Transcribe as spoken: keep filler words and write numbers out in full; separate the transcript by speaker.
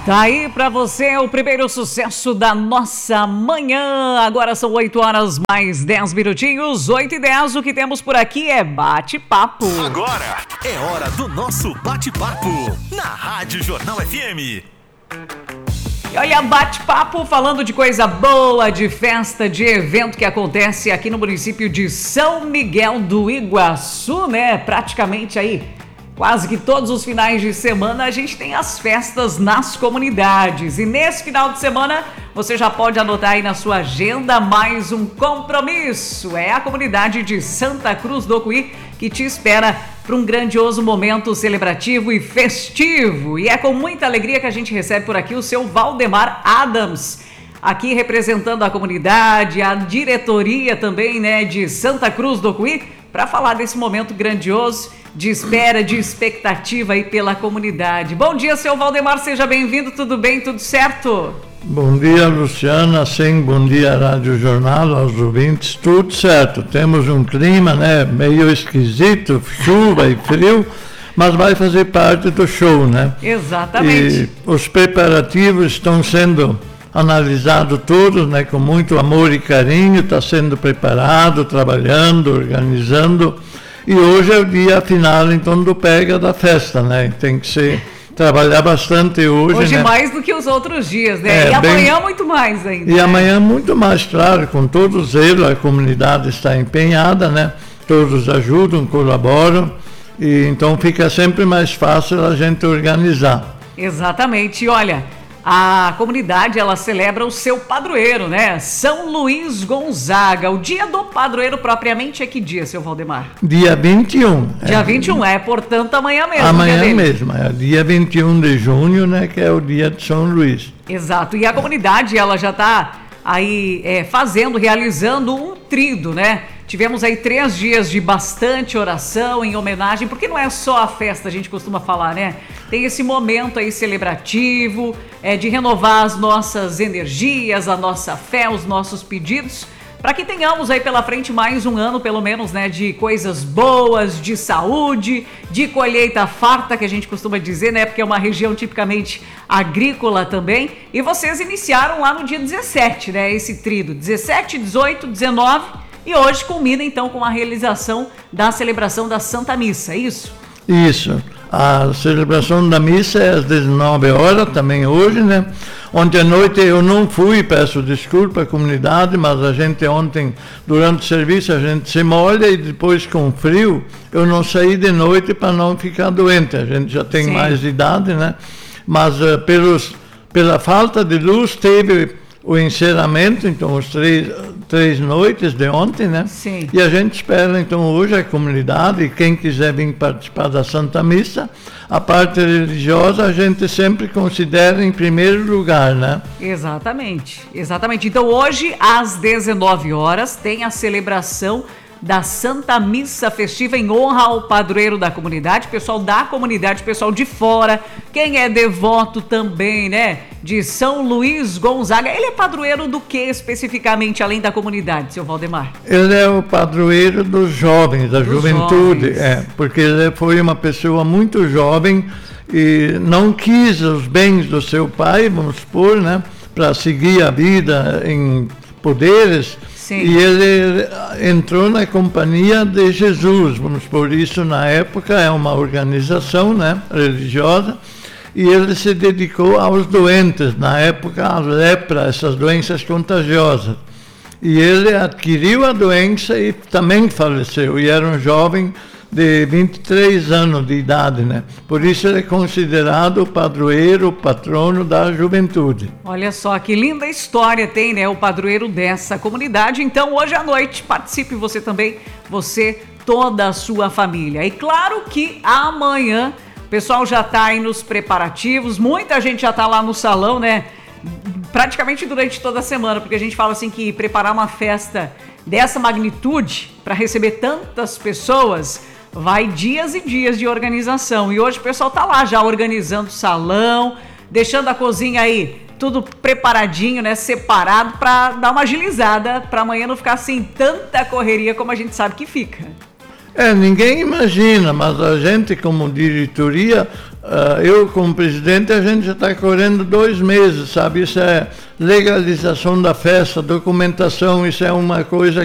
Speaker 1: Tá aí pra você o primeiro sucesso da nossa manhã. Agora são oito horas mais dez minutinhos, oito e dez. O que temos por aqui é bate-papo.
Speaker 2: Agora é hora do nosso bate-papo na Rádio Jornal F M.
Speaker 1: E olha, bate-papo falando de coisa boa, de festa, de evento que acontece aqui no município de São Miguel do Iguaçu, né? Praticamente aí, quase que todos os finais de semana a gente tem as festas nas comunidades. E nesse final de semana você já pode anotar aí na sua agenda mais um compromisso. É a comunidade de Santa Cruz do Ocuí que te espera para um grandioso momento celebrativo e festivo. E é com muita alegria que a gente recebe por aqui o seu Valdemar Adams, aqui representando a comunidade, a diretoria também, né, de Santa Cruz do Ocuí, para falar desse momento grandioso de espera, de expectativa aí pela comunidade. Bom dia, seu Valdemar, seja bem-vindo, tudo bem, tudo certo?
Speaker 3: Bom dia, Luciana, sim, bom dia, Rádio Jornal, aos ouvintes, tudo certo. Temos um clima, né, meio esquisito, chuva e frio, mas vai fazer parte do show, né?
Speaker 1: Exatamente.
Speaker 3: E os preparativos estão sendo analisados todos, né, com muito amor e carinho, está sendo preparado, trabalhando, organizando. E hoje é o dia final, então, do pega da festa, né? Tem que ser, trabalhar bastante hoje,
Speaker 1: Hoje
Speaker 3: né?
Speaker 1: mais do que os outros dias, né?
Speaker 3: É,
Speaker 1: e
Speaker 3: bem...
Speaker 1: amanhã muito mais ainda.
Speaker 3: E
Speaker 1: né?
Speaker 3: amanhã muito mais, claro, com todo zelo, a comunidade está empenhada, né? Todos ajudam, colaboram, e então fica sempre mais fácil a gente organizar.
Speaker 1: Exatamente. E olha, a comunidade, ela celebra o seu padroeiro, né? São Luís Gonzaga. O dia do padroeiro propriamente é que dia, seu Valdemar?
Speaker 3: Dia vinte e um.
Speaker 1: Dia
Speaker 3: é,
Speaker 1: vinte e um, é, portanto, amanhã mesmo.
Speaker 3: Amanhã
Speaker 1: dia
Speaker 3: mesmo, é dia vinte e um de junho, né? Que é o dia de São Luís.
Speaker 1: Exato. E a comunidade, ela já está aí é, fazendo, realizando um trido, né? Tivemos aí três dias de bastante oração em homenagem, porque não é só a festa, a gente costuma falar, né? Tem esse momento aí celebrativo, é, de renovar as nossas energias, a nossa fé, os nossos pedidos, para que tenhamos aí pela frente mais um ano, pelo menos, né, de coisas boas, de saúde, de colheita farta, que a gente costuma dizer, né, porque é uma região tipicamente agrícola também. E vocês iniciaram lá no dia dezessete, né, esse trido, dezessete, dezoito, dezenove, e hoje culmina então com a realização da celebração da Santa Missa, é isso?
Speaker 3: Isso. A celebração da missa é às dezenove horas, também hoje, né? Ontem à noite eu não fui, peço desculpa à comunidade, mas a gente ontem, durante o serviço, a gente se molha e depois com frio, eu não saí de noite para não ficar doente. A gente já tem Sim. mais idade, né? Mas uh, pelos, pela falta de luz teve o encerramento, então os três, três noites de ontem, né?
Speaker 1: Sim.
Speaker 3: E a gente espera, então, hoje a comunidade, e quem quiser vir participar da Santa Missa, a parte religiosa a gente sempre considera em primeiro lugar, né?
Speaker 1: Exatamente, exatamente. Então hoje, às dezenove horas, tem a celebração da Santa Missa Festiva em honra ao padroeiro da comunidade, pessoal da comunidade, pessoal de fora, quem é devoto também, né, de São Luís Gonzaga. Ele é padroeiro do que especificamente, além da comunidade, seu Valdemar?
Speaker 3: Ele é o padroeiro dos jovens, da
Speaker 1: dos
Speaker 3: juventude,
Speaker 1: jovens.
Speaker 3: é, porque ele foi uma pessoa muito jovem e não quis os bens do seu pai, vamos supor, né, para seguir a vida em poderes.
Speaker 1: Sim.
Speaker 3: E ele entrou na Companhia de Jesus, vamos por isso, na época, é uma organização, né, religiosa, e ele se dedicou aos doentes, na época, a lepra, essas doenças contagiosas. E ele adquiriu a doença e também faleceu, e era um jovem de vinte e três anos de idade, né? Por isso ele é considerado o padroeiro, o patrono da juventude.
Speaker 1: Olha só que linda história tem, né? O padroeiro dessa comunidade. Então, hoje à noite, participe você também, você, toda a sua família. E claro que amanhã o pessoal já está aí nos preparativos, muita gente já está lá no salão, né? Praticamente durante toda a semana, porque a gente fala assim que preparar uma festa dessa magnitude para receber tantas pessoas vai dias e dias de organização. E hoje o pessoal tá lá já organizando o salão, deixando a cozinha aí tudo preparadinho, né, separado para dar uma agilizada, para amanhã não ficar assim tanta correria como a gente sabe que fica.
Speaker 3: É, ninguém imagina, mas a gente como diretoria Uh, eu, como presidente, a gente já está correndo dois meses, sabe? Isso é legalização da festa, documentação, isso é uma coisa